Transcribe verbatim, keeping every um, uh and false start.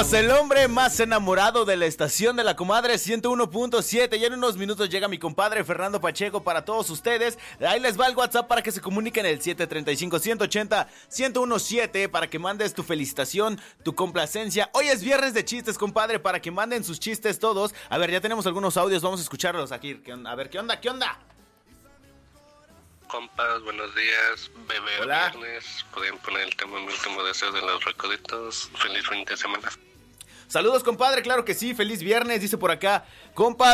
Somos el hombre más enamorado de la estación de la comadre ciento uno punto siete. Ya en unos minutos llega mi compadre Fernando Pacheco para todos ustedes. Ahí les va el WhatsApp para que se comuniquen, el siete tres cinco, uno ocho cero, uno uno siete, para que mandes tu felicitación, tu complacencia. Hoy es viernes de chistes, compadre, para que manden sus chistes todos. A ver, ya tenemos algunos audios, vamos a escucharlos aquí. A ver, ¿qué onda? ¿Qué onda? Compas, buenos días. Bebé Hola. viernes. Pueden poner el tema Mi último deseo de los recoditos. Feliz fin de semana. Saludos, compadre, claro que sí, feliz viernes, dice por acá. Compas,